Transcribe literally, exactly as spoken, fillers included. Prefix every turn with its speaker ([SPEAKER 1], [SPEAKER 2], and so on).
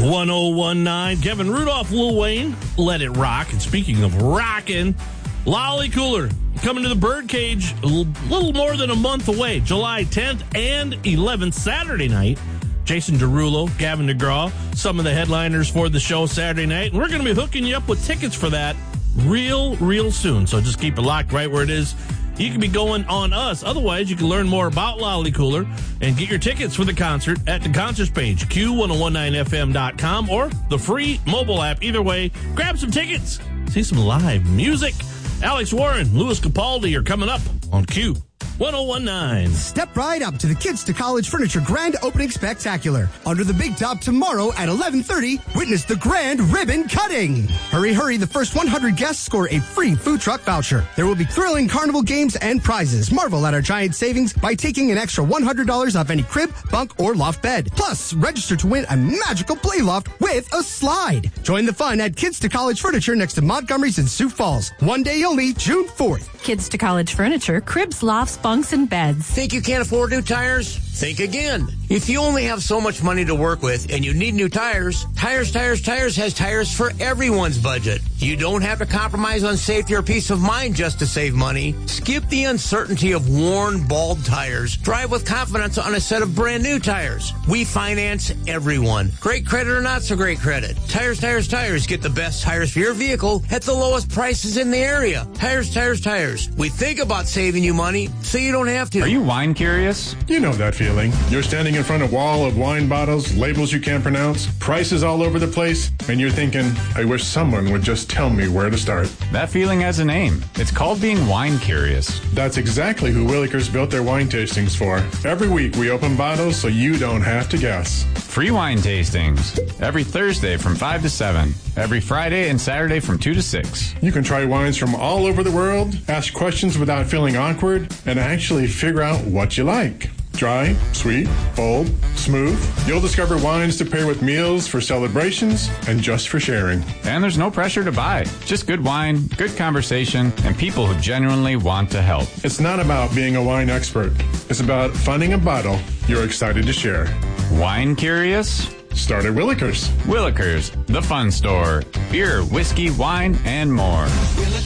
[SPEAKER 1] one oh one nine. Kevin Rudolph, Lil Wayne, Let It Rock. And speaking of rockin', Lolly Cooler coming to the Birdcage a little more than a month away. July tenth and eleventh, Saturday night. Jason Derulo, Gavin DeGraw, some of the headliners for the show Saturday night. And we're going to be hooking you up with tickets for that real, real soon. So just keep it locked right where it is. You can be going on us. Otherwise, you can learn more about Lolly Cooler and get your tickets for the concert at the concerts page, Q ten nineteen F M dot com, or the free mobile app. Either way, grab some tickets, see some live music. Alex Warren, Louis Capaldi are coming up on Q ten nineteen.
[SPEAKER 2] Step right up to the Kids to College Furniture Grand Opening Spectacular. Under the big top tomorrow at eleven thirty, witness the grand ribbon cutting. Hurry, hurry, the first one hundred guests score a free food truck voucher. There will be thrilling carnival games and prizes. Marvel at our giant savings by taking an extra one hundred dollars off any crib, bunk, or loft bed. Plus, register to win a magical play loft with a slide. Join the fun at Kids to College Furniture next to Montgomery's in Sioux Falls. One day only, June fourth.
[SPEAKER 3] Kids to College Furniture, cribs, lofts, bunks, and beds.
[SPEAKER 4] Think you can't afford new tires? Think again. If you only have so much money to work with and you need new tires, Tires, Tires, Tires has tires for everyone's budget. You don't have to compromise on safety or peace of mind just to save money. Skip the uncertainty of worn, bald tires. Drive with confidence on a set of brand new tires. We finance everyone. Great credit or not so great credit. Tires, Tires, Tires. Get the best tires for your vehicle at the lowest prices in the area. Tires, Tires, Tires. We think about saving you money so you don't have to.
[SPEAKER 5] Are you wine curious?
[SPEAKER 6] You know that feeling. You're standing in front of a wall of wine bottles, labels you can't pronounce, prices all over the place, and you're thinking, I wish someone would just tell me where to start.
[SPEAKER 5] That feeling has a name. It's called being wine curious.
[SPEAKER 6] That's exactly who Willikers built their wine tastings for. Every week we open bottles so you don't have to guess.
[SPEAKER 5] Free wine tastings. Every Thursday from five to seven. Every Friday and Saturday from two to six.
[SPEAKER 6] You can try wines from all over the world, ask questions without feeling awkward, and actually figure out what you like. Dry, sweet, bold, smooth. You'll discover wines to pair with meals, for celebrations, and just for sharing.
[SPEAKER 5] And there's no pressure to buy. Just good wine, good conversation, and people who genuinely want to help.
[SPEAKER 6] It's not about being a wine expert. It's about finding a bottle you're excited to share.
[SPEAKER 5] Wine curious?
[SPEAKER 6] Start at Willikers.
[SPEAKER 5] Willikers, the fun store. Beer, whiskey, wine, and more.